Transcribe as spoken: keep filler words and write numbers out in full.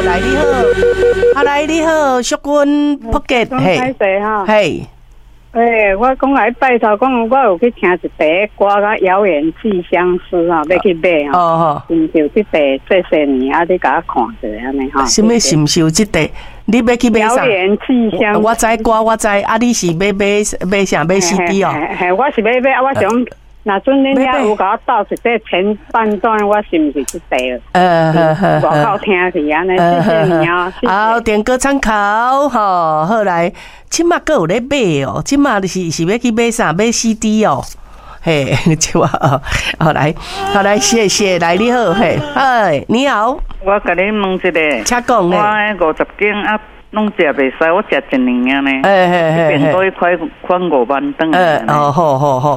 来你好，啊来你好，淑君福杰， 嘿， 嘿。 诶，我讲来拜托，讲我有去听一首歌，甲《遥远寄相思》啊，要去买啊。哦吼，是就这地这些年啊，你甲我看者安尼哈。 什么是毋是有这地？你要去买啥？ 遥远寄相思。 我知歌，我知。啊，你是要买买啥？买 C D 哦？ 嘿，我是要买啊，我想。那阵恁遐有甲我倒一个前半段，我是毋是这地？呃，呵呵呵，外口听是安尼，谢谢你啊。 好，点歌参考吼，好来，即马阁有咧买哦，即马是是要去买啥？买 C D 哦，嘿，就啊，好来，好来，谢谢，来你好，嘿，嗨，你好， 我甲你问一个， 请讲诶，我五十斤啊。拢食袂使，我食一年啊呢，一边都一块款五万顿。 呃，哦，好好好，